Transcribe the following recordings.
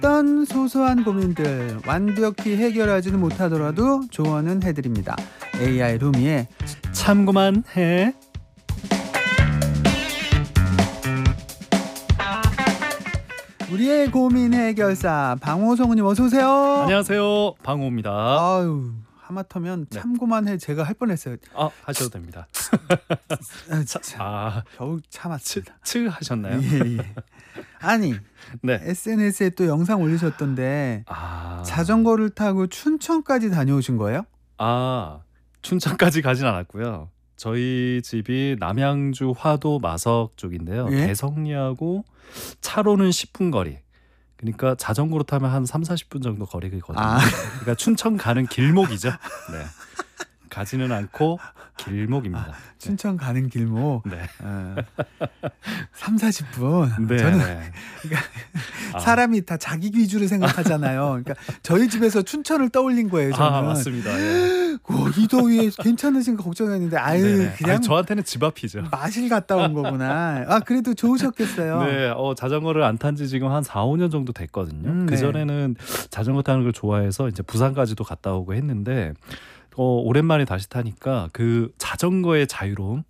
어떤 소소한 고민들 완벽히 해결하지는 못하더라도 조언은 해드립니다. AI 루미의 참고만 해. 우리의 고민 해결사 방호성우님 어서 오세요. 안녕하세요, 방호입니다. 아유, 하마터면 참고만 해 제가 할 뻔했어요. 하셔도 됩니다. 겨우 참았습니다. 하셨나요? 예. 아니, 네. SNS에 또 영상 올리셨던데 자전거를 타고 춘천까지 다녀오신 거예요? 춘천까지 가진 않았고요. 저희 집이 남양주 화도 마석 쪽인데요. 예? 대성리하고 차로는 10분 거리. 그러니까 자전거로 타면 한 30-40분 정도 거리거든요. 그러니까 춘천 가는 길목이죠. 네. 가지는 않고 길목입니다. 춘천 가는 길목. 네. 30-40분. 네. 저는 네. 사람이 다 자기 위주로 생각하잖아요. 그러니까 저희 집에서 춘천을 떠올린 거예요. 저는. 맞습니다. 예. 이 더위에 괜찮으신가 걱정했는데 그냥 저한테는 집 앞이죠. 마실 갔다 온 거구나. 그래도 좋으셨겠어요. 네, 자전거를 안 탄 지 지금 한 4-5년 정도 됐거든요. 네. 그전에는 자전거 타는 걸 좋아해서 이제 부산까지도 갔다 오고 했는데 오랜만에 다시 타니까 그 자전거의 자유로움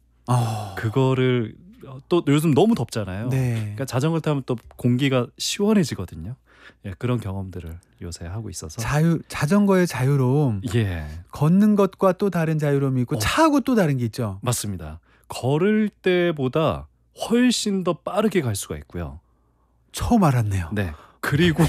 그거를 또 요즘 너무 덥잖아요. 네. 그러니까 자전거 타면 또 공기가 시원해지거든요. 예, 그런 경험들을 요새 하고 있어서 자전거의 자유로움. 예, 걷는 것과 또 다른 자유로움이 있고 차하고 또 다른 게 있죠. 맞습니다. 걸을 때보다 훨씬 더 빠르게 갈 수가 있고요. 처음 알았네요. 네. 그리고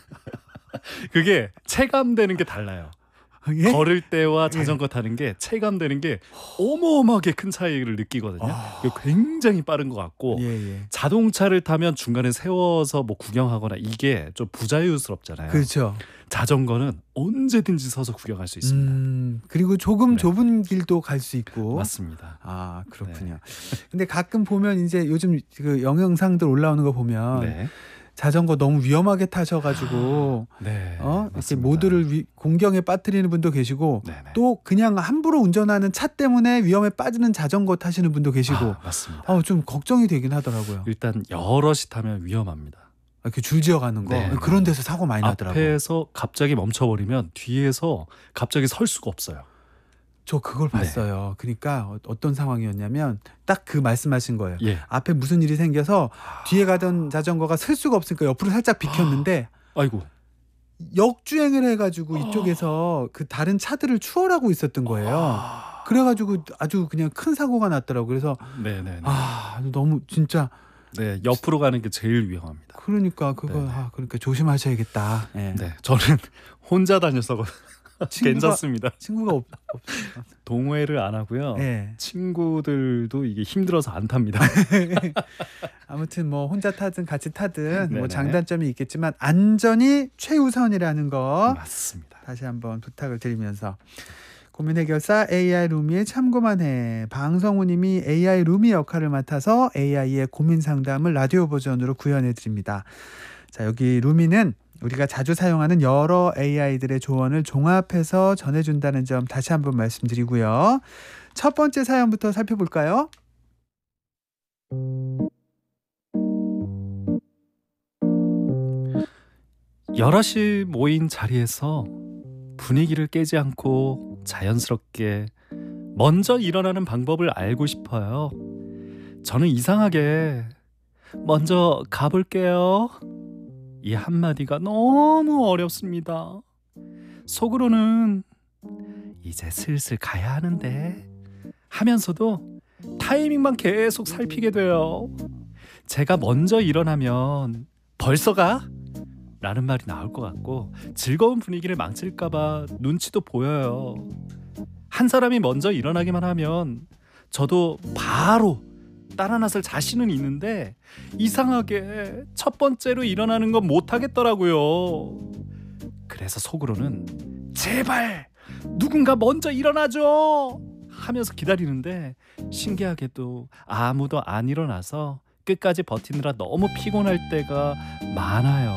그게 체감되는 게 달라요. 예? 걸을 때와 자전거 타는 게 체감되는 게 어마어마하게 큰 차이를 느끼거든요. 굉장히 빠른 것 같고 예. 자동차를 타면 중간에 세워서 뭐 구경하거나 이게 좀 부자유스럽잖아요. 그렇죠. 자전거는 언제든지 서서 구경할 수 있습니다. 그리고 조금 좁은 길도 갈 수 있고. 맞습니다. 그렇군요. 근데 가끔 보면 이제 요즘 그 영상들 올라오는 거 보면 자전거 너무 위험하게 타셔가지고 이렇게 모두를 공경에 빠뜨리는 분도 계시고 또 그냥 함부로 운전하는 차 때문에 위험에 빠지는 자전거 타시는 분도 계시고 맞습니다. 좀 걱정이 되긴 하더라고요. 일단 여럿이 타면 위험합니다. 이렇게 줄지어 가는 거 그런 데서 사고 많이 나더라고요. 앞에서 갑자기 멈춰버리면 뒤에서 갑자기 설 수가 없어요. 저 그걸 봤어요. 그러니까 어떤 상황이었냐면 딱 그 말씀하신 거예요. 앞에 무슨 일이 생겨서 뒤에 가던 자전거가 설 수가 없으니까 옆으로 살짝 비켰는데 아이고. 역주행을 해가지고 이쪽에서 그 다른 차들을 추월하고 있었던 거예요. 그래가지고 아주 그냥 큰 사고가 났더라고요. 그래서 너무 진짜 옆으로 가는 게 제일 위험합니다. 그러니까 그러니까 조심하셔야겠다. 네, 저는 혼자 다녀서 괜찮습니다. 친구가 없어요. 동호회를 안 하고요. 친구들도 이게 힘들어서 안 탑니다. 아무튼 뭐 혼자 타든 같이 타든 뭐 장단점이 있겠지만 안전이 최우선이라는 거 맞습니다. 다시 한번 부탁을 드리면서 고민 해결사 AI 루미의 참고만 해. 방성우님이 AI 루미 역할을 맡아서 AI의 고민 상담을 라디오 버전으로 구현해 드립니다. 자, 여기 루미는 우리가 자주 사용하는 여러 AI들의 조언을 종합해서 전해준다는 점 다시 한번 말씀드리고요. 첫 번째 사연부터 살펴볼까요? 여럿이 모인 자리에서 분위기를 깨지 않고 자연스럽게 먼저 일어나는 방법을 알고 싶어요. 저는 이상하게 먼저 가볼게요. 이 한마디가 너무 어렵습니다. 속으로는 이제 슬슬 가야 하는데 하면서도 타이밍만 계속 살피게 돼요. 제가 먼저 일어나면 벌써 가? 라는 말이 나올 것 같고 즐거운 분위기를 망칠까봐 눈치도 보여요. 한 사람이 먼저 일어나기만 하면 저도 바로 따라 나설 자신은 있는데 이상하게 첫 번째로 일어나는 건 못하겠더라고요. 그래서 속으로는 제발 누군가 먼저 일어나줘 하면서 기다리는데 신기하게도 아무도 안 일어나서 끝까지 버티느라 너무 피곤할 때가 많아요.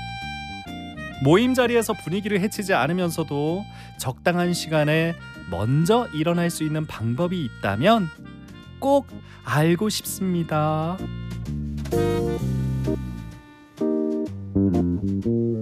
모임 자리에서 분위기를 해치지 않으면서도 적당한 시간에 먼저 일어날 수 있는 방법이 있다면 꼭 알고 싶습니다.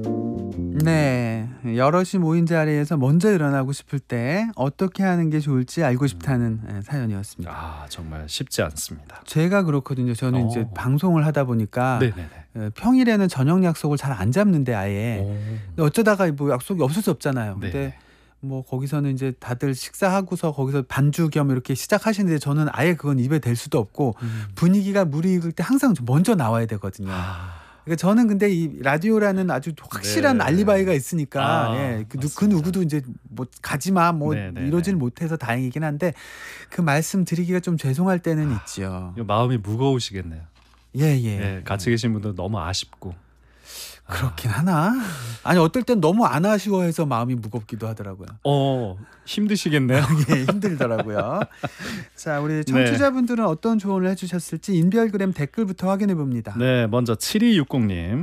네. 여럿이 모인 자리에서 먼저 일어나고 싶을 때 어떻게 하는 게 좋을지 알고 싶다는 사연이었습니다. 아, 정말 쉽지 않습니다. 제가 그렇거든요. 저는 이제 방송을 하다 보니까 네네네. 평일에는 저녁 약속을 잘 안 잡는데 아예. 근데 어쩌다가 뭐 약속이 없을 수 없잖아요. 네. 근데 뭐 거기서는 이제 다들 식사하고서 거기서 반주 겸 이렇게 시작하시는데 저는 아예 그건 입에 댈 수도 없고 분위기가 무르익을 때 항상 먼저 나와야 되거든요. 그러니까 저는 근데 이 라디오라는 아주 확실한 네. 알리바이가 있으니까 아, 예, 그 맞습니다. 누구도 이제 뭐 가지마 뭐 네네네. 이러질 못해서 다행이긴 한데 그 말씀 드리기가 좀 죄송할 때는 있지요. 이거 마음이 무거우시겠네요. 예예. 네, 같이 계신 분들 너무 아쉽고. 그렇긴 하나? 아니 어떨 땐 너무 안 아쉬워해서 마음이 무겁기도 하더라고요. 힘드시겠네요. 예, 힘들더라고요. 자, 우리 청취자분들은 어떤 조언을 해주셨을지 인별그램 댓글부터 확인해 봅니다. 네, 먼저 7260님.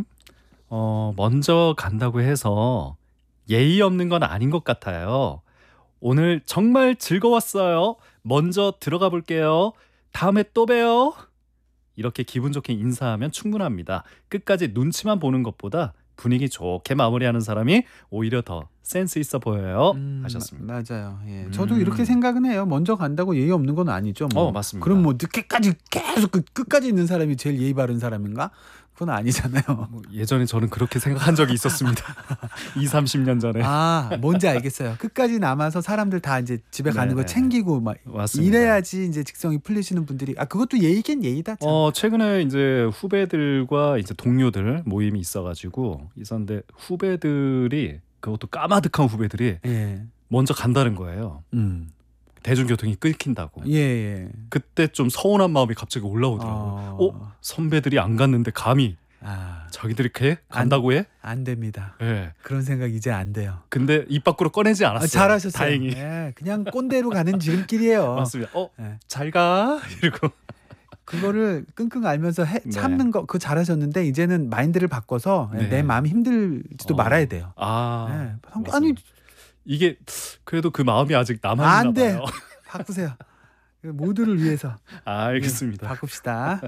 먼저 간다고 해서 예의 없는 건 아닌 것 같아요. 오늘 정말 즐거웠어요. 먼저 들어가 볼게요. 다음에 또 봬요. 이렇게 기분 좋게 인사하면 충분합니다. 끝까지 눈치만 보는 것보다 분위기 좋게 마무리하는 사람이 오히려 더 센스 있어 보여요. 하셨습니다. 맞아요. 예. 저도 이렇게 생각은 해요. 먼저 간다고 예의 없는 건 아니죠. 뭐. 맞습니다. 그럼 뭐 늦게까지 계속 끝까지 있는 사람이 제일 예의 바른 사람인가? 그건 아니잖아요. 예전에 저는 그렇게 생각한 적이 있었습니다. 20, 30년 전에. 뭔지 알겠어요. 끝까지 남아서 사람들 다 이제 집에 가는 거 챙기고 막 맞습니다. 이래야지 이제 직성이 풀리시는 분들이 그것도 예의긴 예의다. 참. 최근에 이제 후배들과 이제 동료들 모임이 있었는데 후배들이 그것도 까마득한 후배들이 먼저 간다는 거예요. 대중교통이 끊긴다고. 예. 그때 좀 서운한 마음이 갑자기 올라오더라고요. 선배들이 안 갔는데 감히 자기들이 이렇게 간다고 해? 안 됩니다. 네. 그런 생각 이제 안 돼요. 근데 입 밖으로 꺼내지 않았어요. 잘하셨어요. 다행히. 예, 그냥 꼰대로 가는 지름길이에요. 맞습니다. 잘 가. 이러고. 그거를 끙끙 앓면서 참는 거 그거 잘하셨는데 이제는 마인드를 바꿔서 내 마음이 힘들지도 말아야 돼요. 아니 이게 그래도 그 마음이 아직 남아있나 안 돼. 봐요. 바꾸세요. 모두를 위해서. 알겠습니다. 바꿉시다.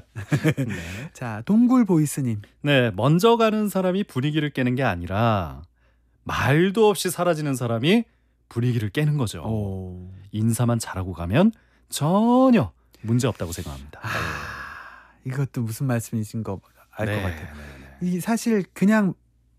자, 동굴 보이스님. 네, 먼저 가는 사람이 분위기를 깨는 게 아니라 말도 없이 사라지는 사람이 분위기를 깨는 거죠. 인사만 잘하고 가면 전혀 문제 없다고 생각합니다. 이것도 무슨 말씀이신 거 알 것 같아요. 이 사실 그냥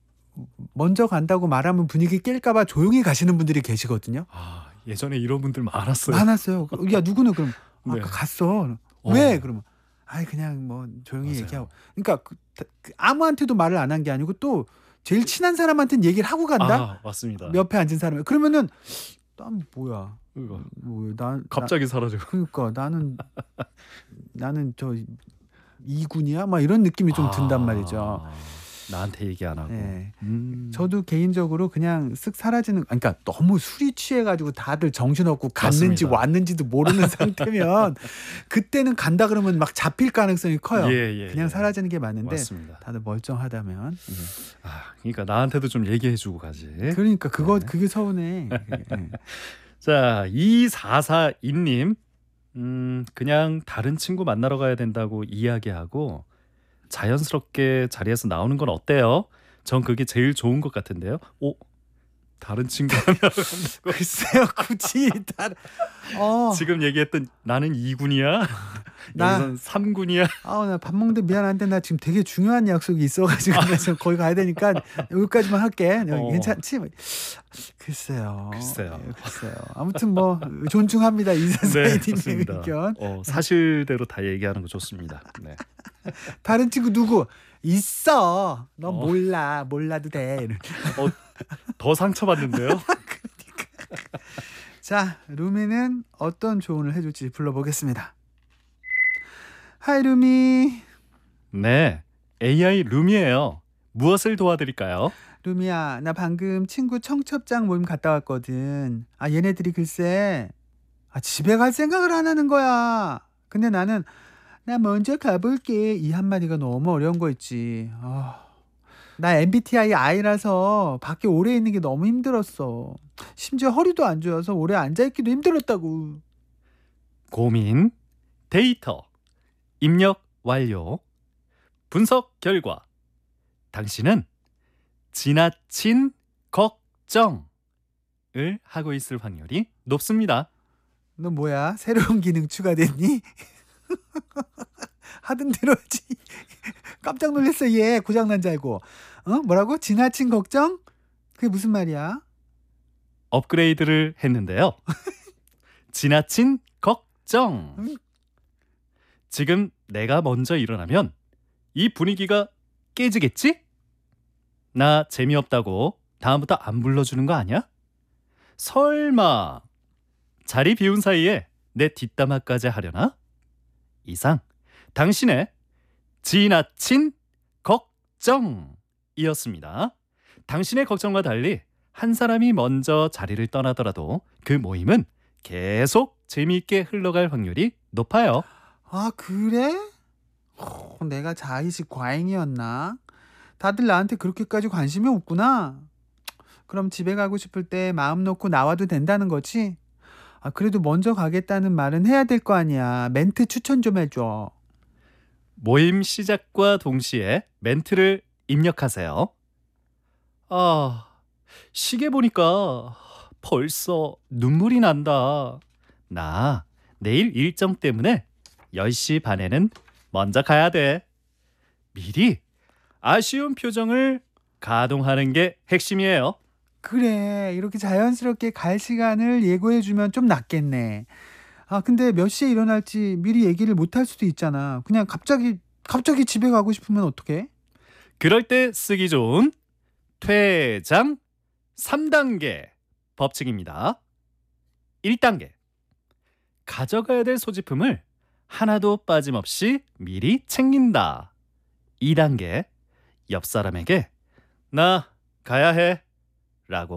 먼저 간다고 말하면 분위기 깰까봐 조용히 가시는 분들이 계시거든요. 예전에 이런 분들 많았어요. 야 누구는 그럼 갔어. 왜 그러면 그냥 뭐 조용히 얘기하고. 그러니까 아무한테도 말을 안 한 게 아니고 또 제일 친한 사람한테는 얘기를 하고 간다. 맞습니다. 옆에 앉은 사람이 그러면은 난 뭐야? 갑자기 사라져. 그러니까 나는 저 이군이야? 막 이런 느낌이 좀 든단 말이죠. 나한테 얘기 안 하고. 저도 개인적으로 그냥 쓱 사라지는. 그러니까 너무 술이 취해가지고 다들 정신없고 갔는지 맞습니다. 왔는지도 모르는 상태면 그때는 간다 그러면 막 잡힐 가능성이 커요. 그냥 사라지는 게 맞는데 맞습니다. 다들 멀쩡하다면. 그러니까 나한테도 좀 얘기해주고 가지. 그러니까 그게 서운해. 자, 2442님. 그냥 다른 친구 만나러 가야 된다고 이야기하고 자연스럽게 자리에서 나오는 건 어때요? 전 그게 제일 좋은 것 같은데요. 다른 친구 만나러 간다고. 글쎄요, 굳이 지금 얘기했던 나는 2군이야. 여기선 3군이야. 나 밥 먹는데 미안한데 나 지금 되게 중요한 약속이 있어가지고 나 지금 거기 가야 되니까 여기까지만 할게. 괜찮지? 글쎄요. 아무튼 뭐 존중합니다. 이사사이님 의견. 사실대로 다 얘기하는 거 좋습니다. 네. 다른 친구 누구? 있어. 너 몰라도 돼. 더 상처받는데요. 자, 루미는 어떤 조언을 해줄지 불러보겠습니다. 하이 루미. 네, AI 루미예요. 무엇을 도와드릴까요? 루미야, 나 방금 친구 청첩장 모임 갔다 왔거든. 얘네들이 글쎄 집에 갈 생각을 안 하는 거야. 근데 나는 나 먼저 가볼게 이 한마디가 너무 어려운 거 있지. 나 MBTI I라서 밖에 오래 있는 게 너무 힘들었어. 심지어 허리도 안 좋아서 오래 앉아있기도 힘들었다고. 고민, 데이터, 입력 완료, 분석 결과. 당신은 지나친 걱정을 하고 있을 확률이 높습니다. 너 뭐야? 새로운 기능 추가됐니? 하던 대로 하지. 깜짝 놀랐어 얘 고장난 줄 알고. 뭐라고? 지나친 걱정? 그게 무슨 말이야? 업그레이드를 했는데요. 지나친 걱정. 응? 지금 내가 먼저 일어나면 이 분위기가 깨지겠지? 나 재미없다고 다음부터 안 불러주는 거 아니야? 설마 자리 비운 사이에 내 뒷담화까지 하려나? 이상 당신의 지나친 걱정이었습니다. 당신의 걱정과 달리 한 사람이 먼저 자리를 떠나더라도 그 모임은 계속 재미있게 흘러갈 확률이 높아요. 아 그래? 내가 자의식 과잉이었나? 다들 나한테 그렇게까지 관심이 없구나. 그럼 집에 가고 싶을 때 마음 놓고 나와도 된다는 거지? 아 그래도 먼저 가겠다는 말은 해야 될 거 아니야. 멘트 추천 좀 해줘. 모임 시작과 동시에 멘트를 입력하세요. 아, 시계 보니까 벌써 눈물이 난다. 나 내일 일정 때문에 10시 반에는 먼저 가야 돼. 미리 아쉬운 표정을 가동하는 게 핵심이에요. 그래 이렇게 자연스럽게 갈 시간을 예고해주면 좀 낫겠네. 아 근데 몇 시에 일어날지 미리 얘기를 못 할 수도 있잖아. 그냥 갑자기 집에 가고 싶으면 어떡해? 그럴 때 쓰기 좋은 퇴장 3단계 법칙입니다. 1단계. 가져가야 될 소지품을 하나도 빠짐없이 미리 챙긴다. 2단계. 옆 사람에게 나 가야 해 라고